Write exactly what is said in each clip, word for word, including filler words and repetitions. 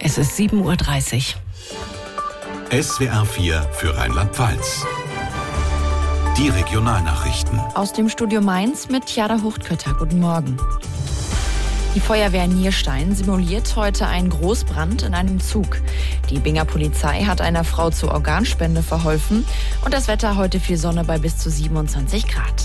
Es ist sieben Uhr dreißig. S W R vier für Rheinland-Pfalz. Die Regionalnachrichten. Aus dem Studio Mainz mit Jada Huchtkötter. Guten Morgen. Die Feuerwehr Nierstein simuliert heute einen Großbrand in einem Zug. Die Binger Polizei hat einer Frau zur Organspende verholfen. Und das Wetter heute viel Sonne bei bis zu siebenundzwanzig Grad.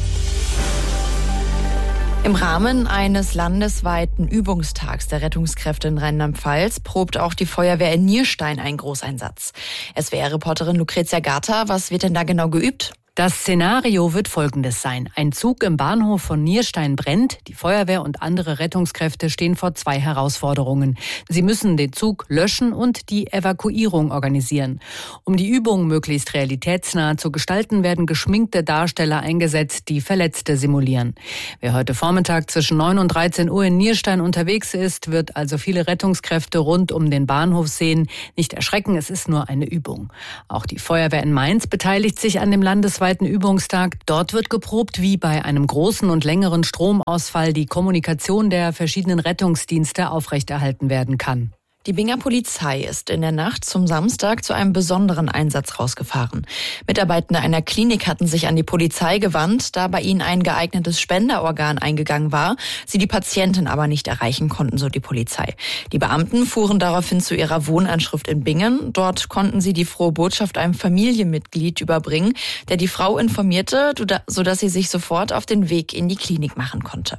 Im Rahmen eines landesweiten Übungstags der Rettungskräfte in Rheinland-Pfalz probt auch die Feuerwehr in Nierstein einen Großeinsatz. S W R-Reporterin Lucretia Garter, was wird denn da genau geübt? Das Szenario wird folgendes sein. Ein Zug im Bahnhof von Nierstein brennt. Die Feuerwehr und andere Rettungskräfte stehen vor zwei Herausforderungen. Sie müssen den Zug löschen und die Evakuierung organisieren. Um die Übung möglichst realitätsnah zu gestalten, werden geschminkte Darsteller eingesetzt, die Verletzte simulieren. Wer heute Vormittag zwischen neun und dreizehn Uhr in Nierstein unterwegs ist, wird also viele Rettungskräfte rund um den Bahnhof sehen. Nicht erschrecken, es ist nur eine Übung. Auch die Feuerwehr in Mainz beteiligt sich an dem landesweiten Übungstag. Dort wird geprobt, wie bei einem großen und längeren Stromausfall die Kommunikation der verschiedenen Rettungsdienste aufrechterhalten werden kann. Die Binger Polizei ist in der Nacht zum Samstag zu einem besonderen Einsatz rausgefahren. Mitarbeitende einer Klinik hatten sich an die Polizei gewandt, da bei ihnen ein geeignetes Spenderorgan eingegangen war, sie die Patientin aber nicht erreichen konnten, so die Polizei. Die Beamten fuhren daraufhin zu ihrer Wohnanschrift in Bingen. Dort konnten sie die frohe Botschaft einem Familienmitglied überbringen, der die Frau informierte, sodass sie sich sofort auf den Weg in die Klinik machen konnte.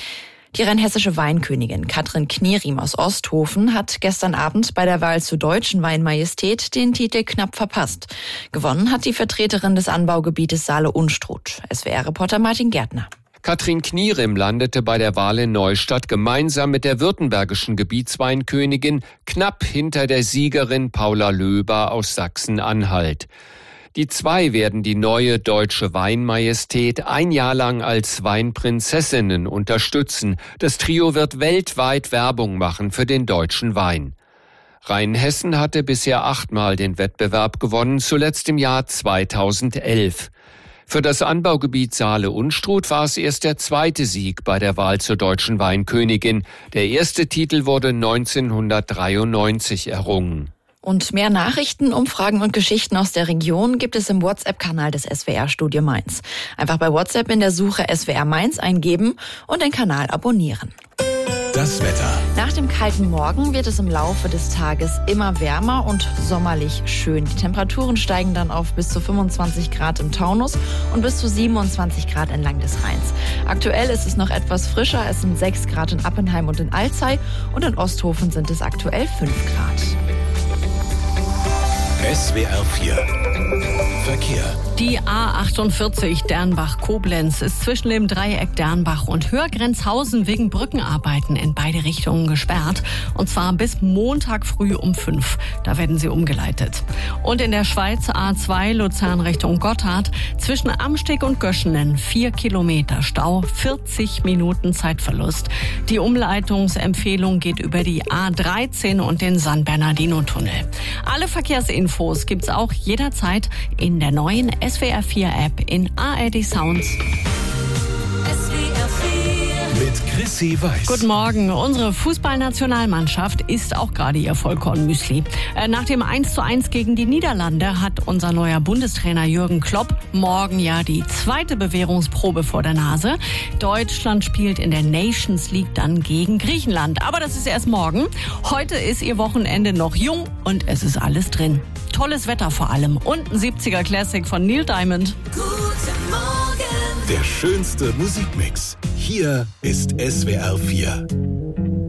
Die rheinhessische Weinkönigin Katrin Knieriem aus Osthofen hat gestern Abend bei der Wahl zur Deutschen Weinmajestät den Titel knapp verpasst. Gewonnen hat die Vertreterin des Anbaugebietes Saale-Unstrut. S W R-Reporter Martin Gärtner. Katrin Knieriem landete bei der Wahl in Neustadt gemeinsam mit der württembergischen Gebietsweinkönigin knapp hinter der Siegerin Paula Löber aus Sachsen-Anhalt. Die zwei werden die neue deutsche Weinmajestät ein Jahr lang als Weinprinzessinnen unterstützen. Das Trio wird weltweit Werbung machen für den deutschen Wein. Rheinhessen hatte bisher achtmal den Wettbewerb gewonnen, zuletzt im Jahr zweitausendelf. Für das Anbaugebiet Saale-Unstrut war es erst der zweite Sieg bei der Wahl zur deutschen Weinkönigin. Der erste Titel wurde neunzehnhundertdreiundneunzig errungen. Und mehr Nachrichten, Umfragen und Geschichten aus der Region gibt es im WhatsApp-Kanal des S W R-Studio Mainz. Einfach bei WhatsApp in der Suche S W R Mainz eingeben und den Kanal abonnieren. Das Wetter. Nach dem kalten Morgen wird es im Laufe des Tages immer wärmer und sommerlich schön. Die Temperaturen steigen dann auf bis zu fünfundzwanzig Grad im Taunus und bis zu siebenundzwanzig Grad entlang des Rheins. Aktuell ist es noch etwas frischer. Es sind sechs Grad in Appenheim und in Alzey und in Osthofen sind es aktuell fünf Grad. S W R vier Verkehr. Die A achtundvierzig Dernbach-Koblenz ist zwischen dem Dreieck Dernbach und Hörgrenzhausen wegen Brückenarbeiten in beide Richtungen gesperrt. Und zwar bis Montag früh um fünf. Da werden sie umgeleitet. Und in der Schweiz A zwei Luzern Richtung Gotthard zwischen Amsteg und Göschenen vier Kilometer Stau, vierzig Minuten Zeitverlust. Die Umleitungsempfehlung geht über die A dreizehn und den San Bernardino-Tunnel. Alle Verkehrsinfos gibt's auch jederzeit in der neuen S W R vier App in A R D Sounds. S W R vier mit Chrissy Weiß. Guten Morgen. Unsere Fußballnationalmannschaft isst auch gerade ihr Vollkornmüsli. Nach dem eins zu eins gegen die Niederlande hat unser neuer Bundestrainer Jürgen Klopp morgen ja die zweite Bewährungsprobe vor der Nase. Deutschland spielt in der Nations League dann gegen Griechenland. Aber das ist erst morgen. Heute ist ihr Wochenende noch jung und es ist alles drin. Tolles Wetter vor allem und ein siebziger Classic von Neil Diamond. Guten Morgen. Der schönste Musikmix. Hier ist S W R vier.